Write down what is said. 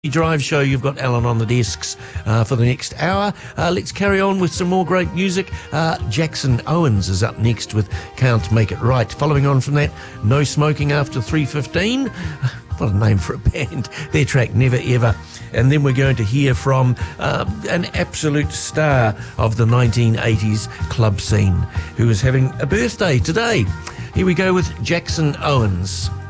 Drive show. You've got Alan on the desks for the next hour. Let's carry on with some more great music. Jackson Owens is up next with Can't Make It Right. Following on from that, No Smoking After 3:15. What a name for a band. Their track Never Ever. And then we're going to hear from an absolute star of the 1980s club scene who is having a birthday today. Here we go with Jackson Owens.